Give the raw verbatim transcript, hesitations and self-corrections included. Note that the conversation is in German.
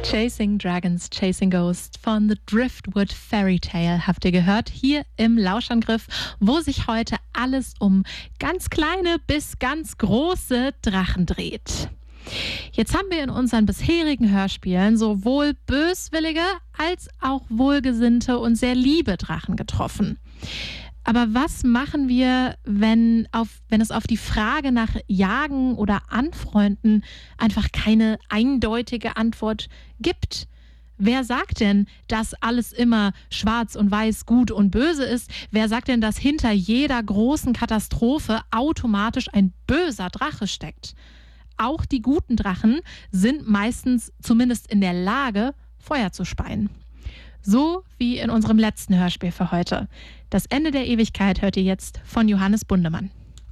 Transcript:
Chasing Dragons, Chasing Ghosts von The Driftwood Fairy Tale habt ihr gehört, hier im Lauschangriff, wo sich heute alles um ganz kleine bis ganz große Drachen dreht. Jetzt haben wir in unseren bisherigen Hörspielen sowohl böswillige als auch wohlgesinnte und sehr liebe Drachen getroffen. Aber was machen wir, wenn, auf, wenn es auf die Frage nach Jagen oder Anfreunden einfach keine eindeutige Antwort gibt? Wer sagt denn, dass alles immer schwarz und weiß, gut und böse ist? Wer sagt denn, dass hinter jeder großen Katastrophe automatisch ein böser Drache steckt? Auch die guten Drachen sind meistens zumindest in der Lage, Feuer zu speien. So wie in unserem letzten Hörspiel für heute. Das Ende der Ewigkeit hört ihr jetzt von Johannes Bundemann.